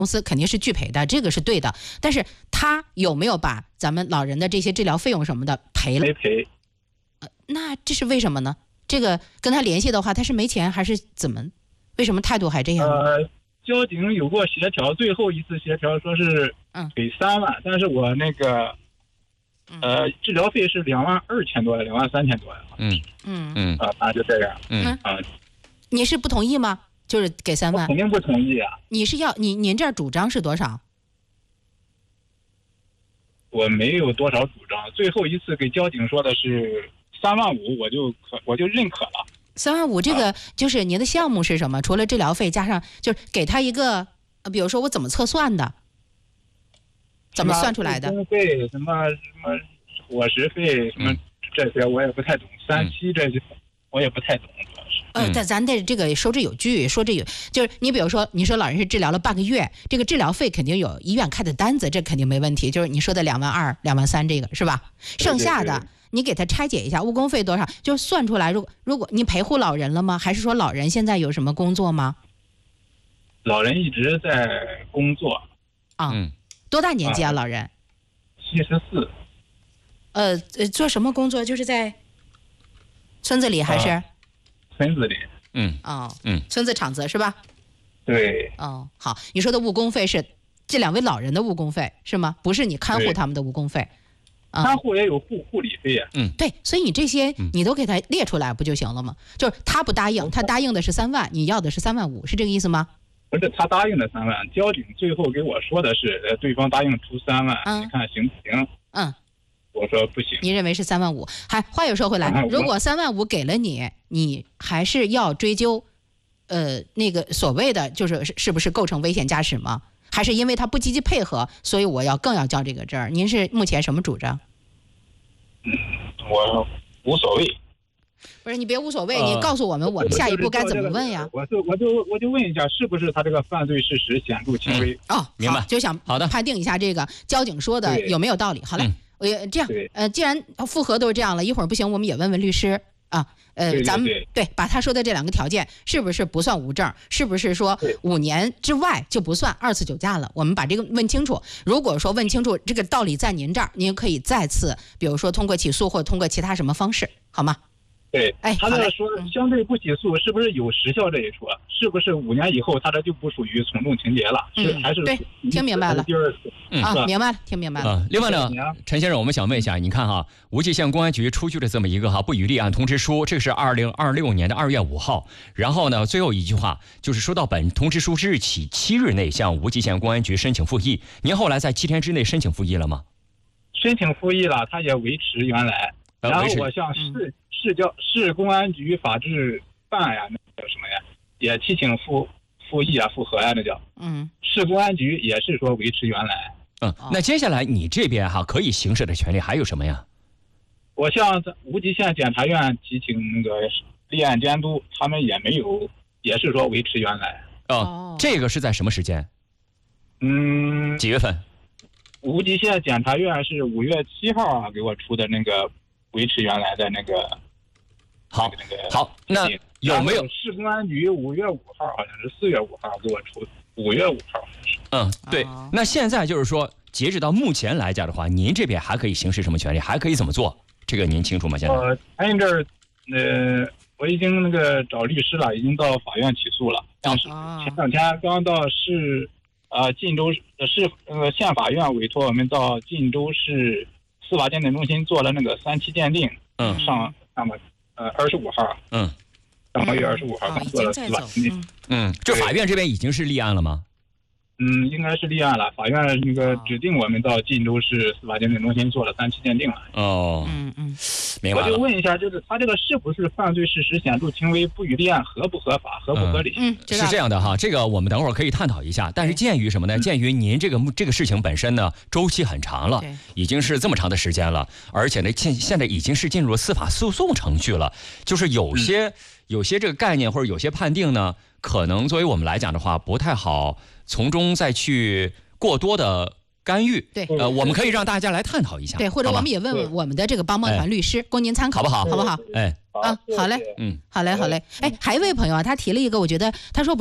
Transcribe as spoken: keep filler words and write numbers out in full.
公司肯定是拒赔的，这个是对的。但是他有没有把咱们老人的这些治疗费用什么的赔了？ 没赔。 呃，那这是为什么呢？这个跟他联系的话，他是没钱还是怎么？为什么态度还这样？ 呃，交警有过协调，最后一次协调说是给三万，嗯、但是我那个呃治疗费是两万二千多，两万三千多呀。 嗯嗯嗯啊，那就这样。 嗯啊， 你是不同意吗？就是给三万？ 我肯定不同意啊。 你是要你您这儿主张是多少？ 我没有多少主张，最后一次给交警说的是三万五，我就可我就认可了。 三万五这个就是您的项目是什么？除了治疗费，加上就是给他一个，比如说我怎么测算的，怎么算出来的？ 工费什么什么伙食费什么这些我也不太懂，三期这些我也不太懂，主要是。 呃，咱咱得这个说之有据，说之有，就是你比如说，你说老人是治疗了半个月，这个治疗费肯定有医院开的单子，这肯定没问题。就是你说的两万二、两万三这个是吧？剩下的你给他拆解一下，误工费多少，就算出来。如果如果你陪护老人了吗？还是说老人现在有什么工作吗？ 老人一直在工作。 啊，嗯、多大年纪啊？啊老人？ 七十四。 呃呃，做什么工作？就是在村子里还是？啊村子里， 嗯，哦，嗯，村子厂子是吧？ 对。 哦，好，你说的误工费是这两位老人的误工费是吗？不是你看护他们的误工费。 啊、看护也有护护理费啊。 嗯，对，所以你这些你都给他列出来不就行了吗？就是他不答应，他答应的是三万，你要的是三万五，是这个意思吗？ 不是，他答应的三万，交警最后给我说的是，呃，对方答应出三万，嗯、你看行不行？嗯。我说不行。 你认为是三万五？还话又说回来，如果三万五给了你，你还是要追究，呃，那个所谓的就是是不是构成危险驾驶吗？还是因为他不积极配合，所以我要更要交这个证？您是目前什么主张？ 嗯，我无所谓。 不是你别无所谓，呃、你告诉我们，我们下一步该怎么问呀？ 我就我就我就问一下，是不是他这个犯罪事实显著轻微？ 嗯、哦， 明白， 就想好的判定一下这个交警说的有没有道理。好嘞。嗯我这样，呃，既然复核都是这样了，一会儿不行，我们也问问律师啊，呃， 对对对咱们对把他说的这两个条件是不是不算无证，是不是说五年之外就不算二次酒驾了？我们把这个问清楚。如果说问清楚这个道理在您这儿，您可以再次，比如说通过起诉或通过其他什么方式，好吗？ 对，哎，他这说相对不起诉，是不是有时效这一说？是不是五年以后他这就不属于从重情节了？是、 嗯、 还是对？听明白了。 第二次， 嗯啊，明白了，听明白了。 啊，另外呢，陈先生，我们想问一下，你看哈，无锡县公安局出具了这么一个哈不予立案通知书，这是二零二六年的二月五号。然后呢，最后一句话就是收到本通知书之日起七日内向无锡县公安局申请复议。您后来在七天之内申请复议了吗？ 申请复议了，他也维持原来。然后我向市、嗯、市交市公安局法制办呀，那叫什么呀，也提请复复议啊、复核呀，那叫。嗯。市公安局也是说维持原来。 嗯。那接下来你这边哈可以行使的权利还有什么呀？ 我向无锡县检察院提请那个立案监督，他们也没有，也是说维持原来。 哦。这个是在什么时间？ 嗯。 几月份？ 无锡县检察院是五月七号啊，给我出的那个。维持原来的那个， 好， 那个好，那有没有市公安局五月五号好像是四月五号给我出，五月五号是。 嗯，对。哦、那现在就是说，截止到目前来讲的话，您这边还可以行使什么权利？还可以怎么做？这个您清楚吗？现在？ 呃，咱这儿，呃，我已经那个找律师了，已经到法院起诉了。但是前两天刚到市，呃，晋州市呃县法院委托我们到晋州市。司法鉴定中心做了那个三期鉴定，嗯，上上个呃二十五号，嗯，上个月二十五号刚做了司法鉴定， 嗯，这法院这边已经是立案了吗？ 嗯，应该是立案了。法院那个指定我们到晋州市司法鉴定中心做了三期鉴定了。 哦， 嗯嗯， 明白了。 我就问一下，就是他这个是不是犯罪事实显著轻微，不予立案，合不合法，合不合理？ 嗯， 是这样的哈，这个我们等会儿可以探讨一下。但是鉴于什么呢？鉴于您这个这个事情本身呢，周期很长了，已经是这么长的时间了，而且呢，现现在已经是进入了司法诉讼程序了，就是有些、嗯、有些这个概念或者有些判定呢，可能作为我们来讲的话，不太好从中再去过多的干预。 对， 呃，我们可以让大家来探讨一下。 对，或者我们也问问我们的这个帮帮团律师，供您参考， 好不好？ 好不好？ 哎， 啊，好嘞， 嗯， 好嘞，好嘞。哎，还有一位朋友啊，他提了一个，我觉得他说。